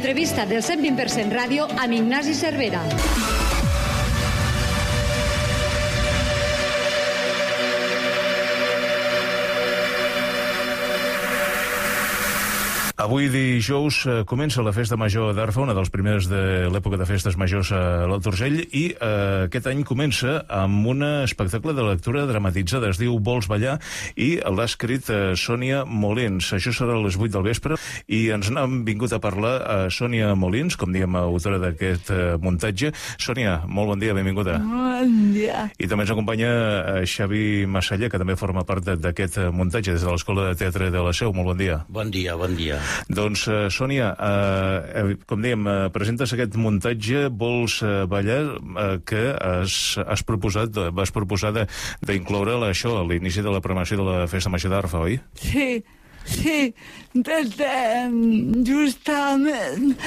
L'entrevista del 120% Ràdio amb Ignasi Cervera. Avui dijous comença la Festa Major d'Arfa, una dels primers de l'època de festes majors a l'Alt Urgell, i aquest any comença amb un espectacle de lectura dramatitzada. Es diu Vols ballar i l'ha escrit Sònia Molins. Això serà a les 8 del vespre i ens n'hem vingut a parlar a Sònia Molins, com diem, autora d'aquest muntatge. Sònia, molt bon dia, benvinguda. Bon dia. I també ens acompanya Xavi Massalla, que també forma part d'aquest muntatge des de l'Escola de Teatre de la Seu. Molt bon dia. Bon dia, bon dia. Doncs, Sònia, com dèiem, presentes aquest muntatge, Vols ballar, que vas proposar d'incloure això a l'inici de la programació de la Festa Major d'Arfa, oi? Sí, justament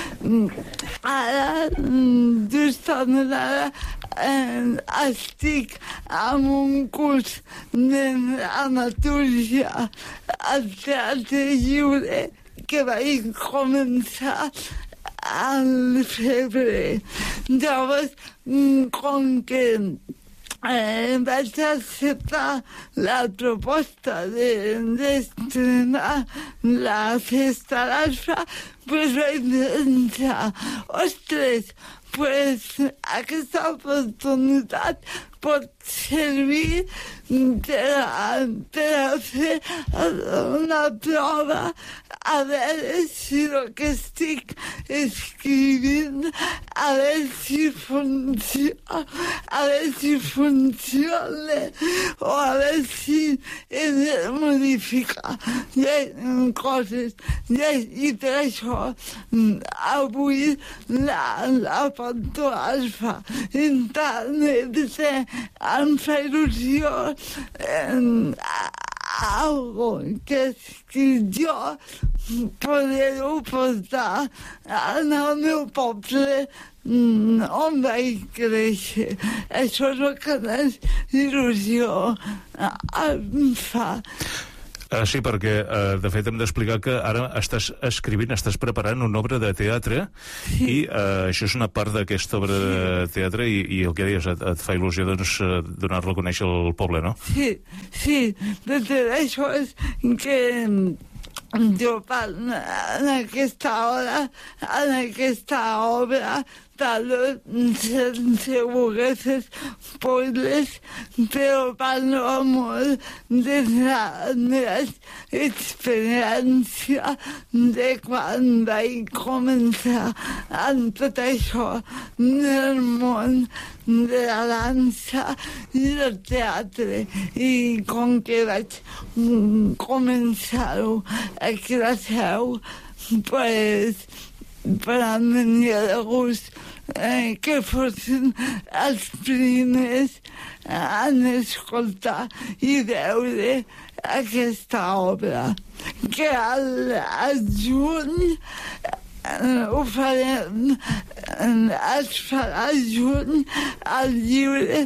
ara estic en un curs de dramatúrgia al Teatre Lliure que vaig començar al febrer. Llavors, com que vaig acceptar la proposta d'estrenar la Festa d'Arfa, pues vaig pensar, ostres, pues aquesta oportunitat pot servir per a fer una prova a veure si el que estic escrivint a veure si funciona o a veure si he de modificar coses. I per això avui la Panto Alfa internet em fa il·lusió algo que escric jo poder-ho portar al meu poble on vaig créixer. Això és el que més il·lusió em fa. Sí, perquè, de fet, hem d'explicar que ara estàs escrivint, estàs preparant una obra de teatre i això és una part d'aquesta obra de teatre i el que deies, et fa il·lusió doncs, donar-lo a conèixer al poble, no? Sí, de tot això és que jo parlo en aquesta obra sense voler fer spoilers, però parlo molt de la meva experiència de quan vaig començar en tot això del món de la dansa i del teatre. I com que vaig començar-ho aquí a la Seu, pues, per a mi de gust que fossin els primers en escoltar i veure aquesta obra, que al juny ho farem, es farà juny al Lliure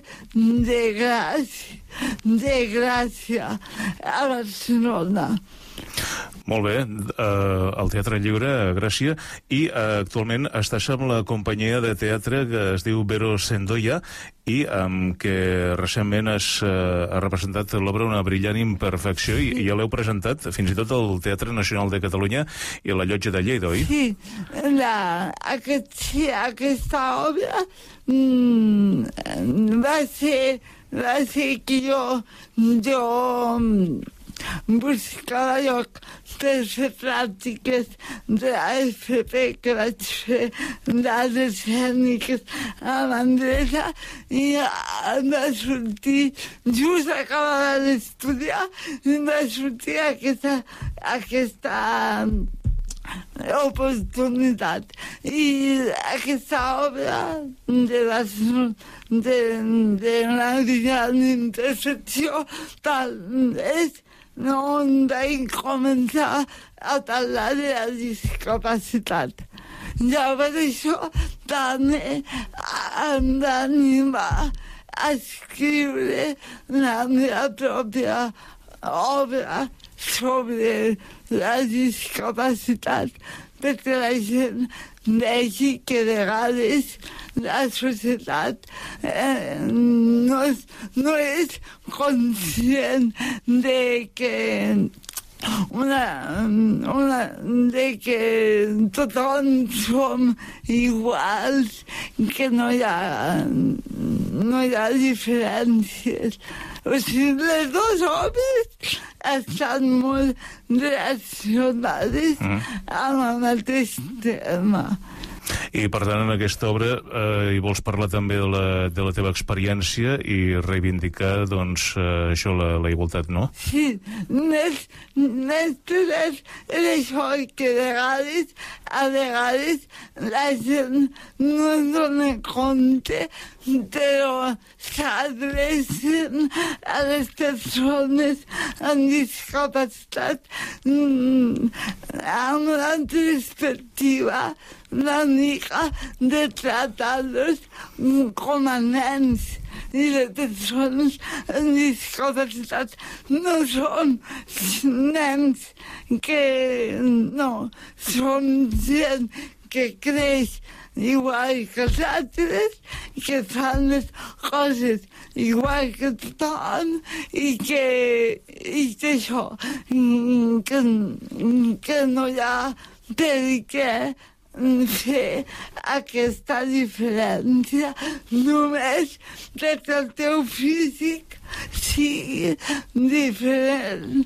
de Gràcia a Barcelona. Molt bé, al Teatre Lliure a Gràcia, i actualment estàs amb la companyia de teatre que es diu Vero Sendoya i amb què recentment has representat l'obra Una brillant imperfecció i ja l'heu presentat fins i tot al Teatre Nacional de Catalunya i a la Llotja de Lleida, oi? Sí, aquesta obra va ser que jo buscava lloc per fer pràctiques de l'AFP que vaig fer d'arts escèniques a Manresa i em va sortir, just acabava d'estudiar, em va sortir aquesta oportunitat. I aquesta obra de una brillant imperfecció tal és on vaig començar a parlar de la discapacitat. Llavors això també em va animar a escriure la meva pròpia obra sobre la discapacitat perquè la gent vegi que a vegades la societat no és conscient de que de que tothom som iguals, que no hi ha diferències. O sigui, les dues obres estan molt relacionades amb el mateix tema. I, per tant, en aquesta obra hi vols parlar també de la teva experiència i reivindicar, doncs, això, la igualtat, no? Sí, és això que a vegades la gent no es dona compte, però s'adrecen a les persones amb discapacitat amb una perspectiva una mica de tractar-los com a nens. I les persones amb discapacitat no són nens no, són gent que creix igual que els altres, que fan les coses igual que tothom i que això, que no hi ha per què fer aquesta diferència només perquè el teu físic sigui diferent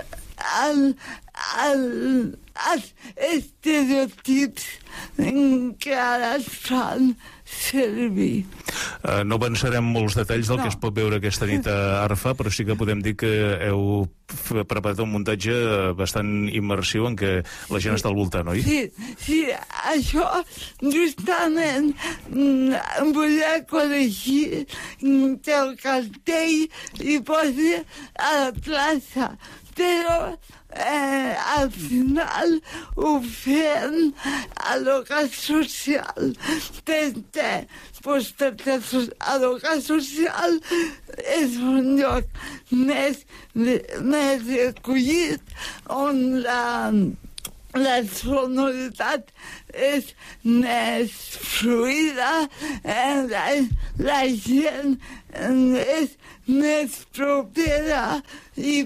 als estereotips que ara es fan servir. No avançarem molts detalls del que es pot veure aquesta nit a Arfa, però sí que podem dir que heu preparat un muntatge bastant immersiu en què la gent està al voltant, oi? Sí, això justament volia corregir que el cartell hi posi a la plaça, però al final ho fem a l'hogar social, perquè el hogar social és un lloc més recollit on la sonoritat és més fluida, la gent és més propera i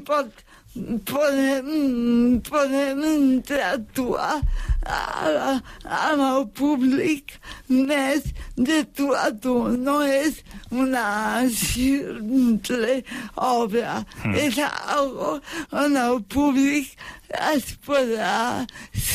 podem interactuar amb el públic més de tu a tu. No és una simple obra, és algo on el públic es podrà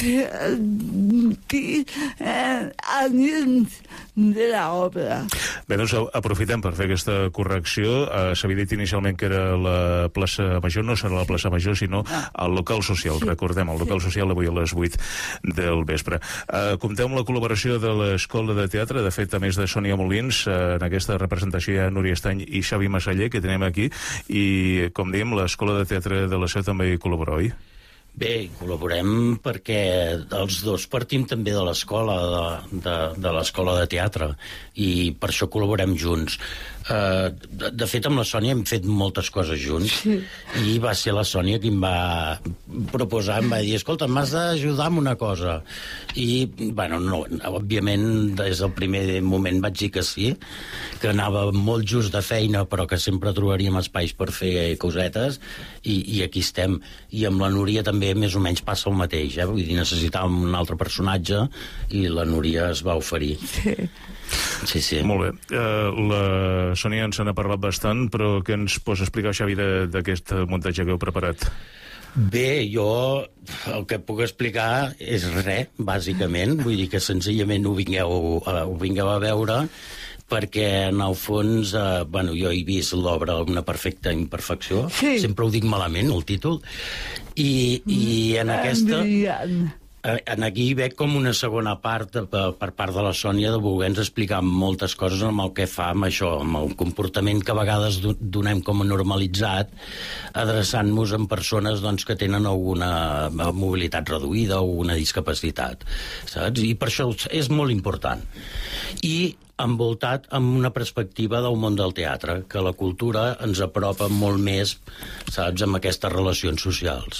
sentir a dins de l'obra. Bé, doncs aprofitem per fer aquesta correcció. S'havia dit inicialment que era la plaça Major, no serà la plaça Major, sinó el local social. Recordem, el local social avui a les 8 del vespre. Compteu amb la col·laboració de l'Escola de Teatre, de fet, a més de Sònia Molins, en aquesta representació hi ha Núria Estany i Xavi Massaller, que tenim aquí, i, com dèiem, l'Escola de Teatre de la Seu també hi col·labora, oi? Bé, col·laborem perquè els dos partim també de l'escola, de l'escola de teatre, i per això col·laborem junts. De fet, amb la Sònia hem fet moltes coses junts, i va ser la Sònia qui em va proposar, em va dir, escolta, m'has d'ajudar amb una cosa. I, bueno, no, òbviament, des del primer moment vaig dir que sí, que anava molt just de feina, però que sempre trobaríem espais per fer cosetes, i aquí estem. I amb la Núria també més o menys passa el mateix, vull dir, necessitàvem un altre personatge i la Núria es va oferir. Sí. Molt bé. La Sònia ens n'ha parlat bastant, però què ens pots explicar, Xavi, d'aquest muntatge que heu preparat? Bé, jo el que puc explicar és res, bàsicament, vull dir que senzillament ho vingueu a veure, perquè en el fons, jo he vist l'obra Una perfecta imperfecció, sempre ho dic malament, el títol, i en aquesta... Aquí veig com una segona part per part de la Sònia de voler-nos explicar moltes coses amb el que fa amb això, amb el comportament que a vegades donem com a normalitzat, adreçant-nos a persones que tenen alguna mobilitat reduïda o una discapacitat, saps? I per això és molt important. I envoltat amb una perspectiva del món del teatre, que la cultura ens apropa molt més, saps, amb aquestes relacions socials.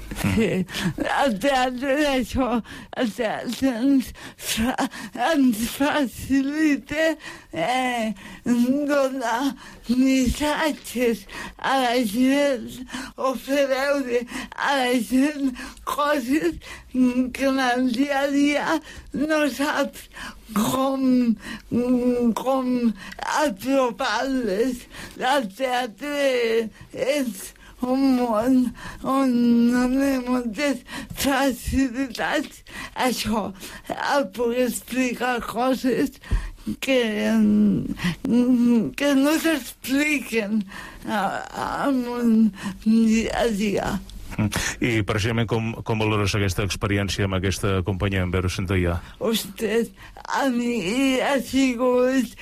Sí, el teatre d'això, el teatre ens facilita donar missatges a la gent o fer veure a la gent coses que en el dia a dia no saps com apropar-les. El teatre és un món on dona moltes facilitats. Això, el poder explicar coses que no s'expliquen al món dia a dia. I precisament com valores aquesta experiència amb aquesta companyia, en Vero Centellà? Ostres, a mi ha sigut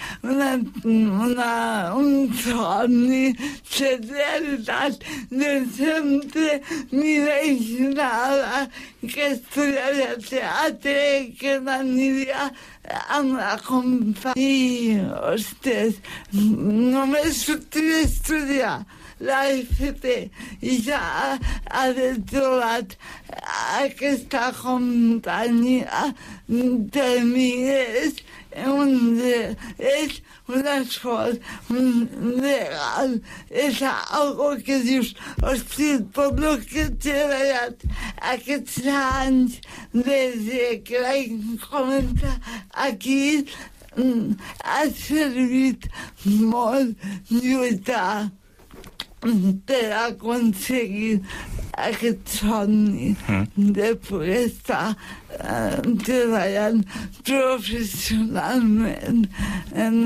un somni de realitat. De sempre m'imaginava que estudiaria teatre, que m'aniria amb la companyia. Ostres, només sortia a estudiar l'AFP i ja ha trobat aquesta companyia. De mi és un esforç legal, és algo que dius, hosti, tot el que he treballat aquests anys des que vaig començar aquí ha servit molt lluitar per aconseguir aquest somni de poder estar treballant professionalment en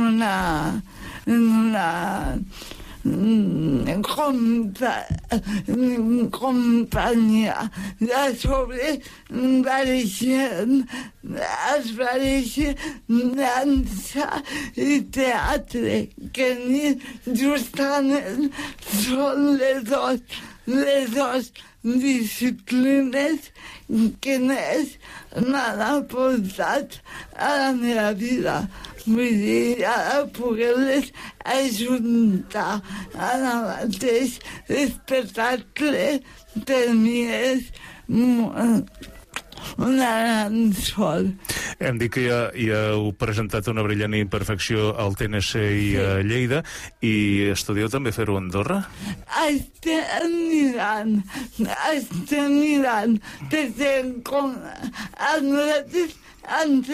una companyia. De sobre es barreja dansa i teatre, que justament són les dues disciplines que més m'han aportat a la meva vida. Vull dir, ara poder-les ajuntar en el mateix espectacle per mi és una gran sort. Hem dit que ja heu presentat una brillant imperfecció al TNC i a Lleida, i estudieu també fer-ho a Andorra? Estem mirant, perquè com a nosaltres ens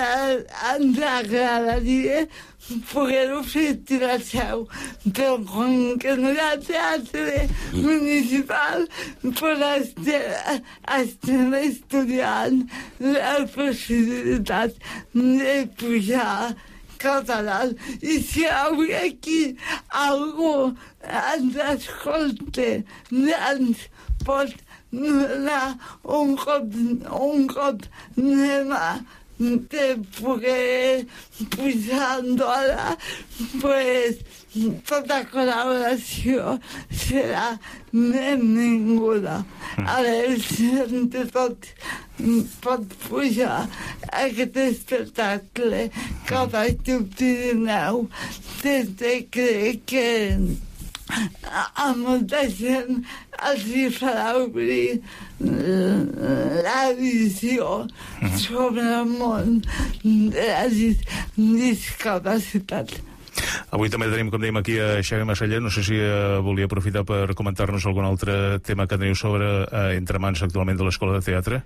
agradaria poder-ho fer a la Seu, però com que no hi ha teatre municipal, doncs estem estudiant la possibilitat de pujar català. I si avui aquí algú ens escolta, ens pot donar un cop de mà de poder pujar d'hora, pues tota col·laboració serà benvinguda. A veure si entre tots pot pujar aquest espectacle cap al Pirineu, sense crec que a molta gent els hi farà obrir la visió sobre el món de la discapacitat. Avui també tenim, com dèiem, aquí a Xavi Massaller. No sé si volia aprofitar per comentar-nos algun altre tema que teniu entre mans actualment de l'Escola de Teatre.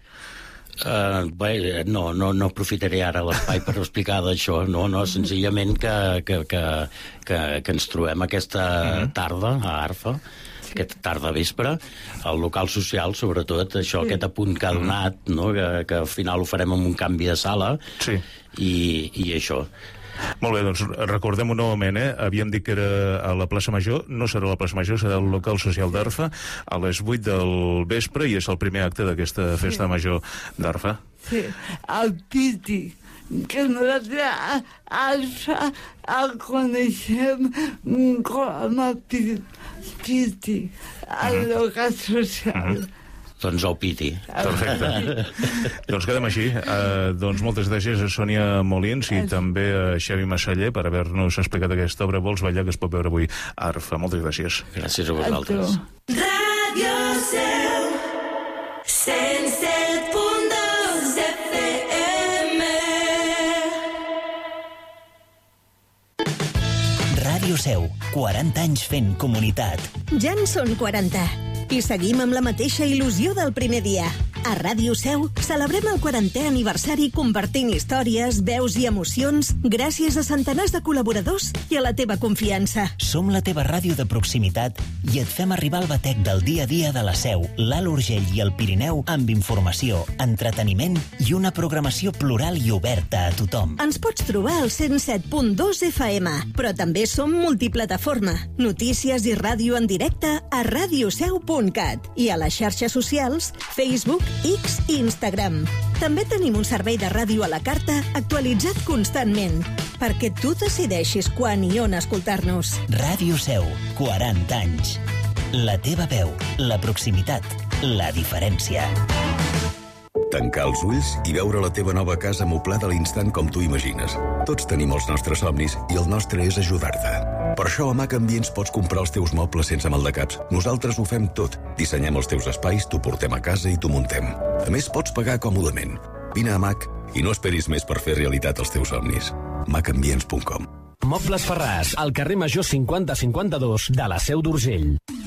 No aprofitaré ara l'espai per explicar d'això, senzillament que ens trobem aquesta tarda a Arfa, aquesta tarda vespre, al local social, sobretot, aquest apunt que ha donat, que al final ho farem amb un canvi de sala, i això. Molt bé, doncs recordem-ho novament, havíem dit que era a la plaça Major, no serà a la plaça Major, serà al local social d'Arfa, a les 8 del vespre, i és el primer acte d'aquesta festa major d'Arfa. Sí, el Piti, que nosaltres a Arfa el coneixem com a Piti, al local social. Doncs el Piti. Perfecte. Doncs quedem així. Doncs moltes gràcies a Sònia Molins i també a Xavi Massaller per haver-nos explicat aquesta obra Vols ballar, que es pot veure avui a Arfa. Moltes gràcies. Gràcies a vosaltres. Radio Seu. Ràdio Seu, 40 anys fent comunitat. Ja en són 40 i seguim amb la mateixa il·lusió del primer dia. A Ràdio Seu celebrem el 40è aniversari compartint històries, veus i emocions gràcies a centenars de col·laboradors i a la teva confiança. Som la teva ràdio de proximitat i et fem arribar el batec del dia a dia de la Seu, l'Alt Urgell i el Pirineu amb informació, entreteniment i una programació plural i oberta a tothom. Ens pots trobar al 107.2 FM, però també som multiplataforma. Notícies i ràdio en directe a radioseu.cat i a les xarxes socials Facebook, X i Instagram. També tenim un servei de ràdio a la carta actualitzat constantment, perquè tu decideixis quan i on escoltar-nos. Ràdio Seu, 40 anys. La teva veu, la proximitat, la diferència. Tancar els ulls i veure la teva nova casa moblada a l'instant com tu imagines. Tots tenim els nostres somnis i el nostre és ajudar-te. Per això a Mac Ambients pots comprar els teus mobles sense maldecaps. Nosaltres ho fem tot. Dissenyem els teus espais, t'ho portem a casa i t'ho muntem. A més, pots pagar còmodament. Vine a Mac i no esperis més per fer realitat els teus somnis. macambients.com. Mobles Ferràs, al carrer Major 5052 de la Seu d'Urgell.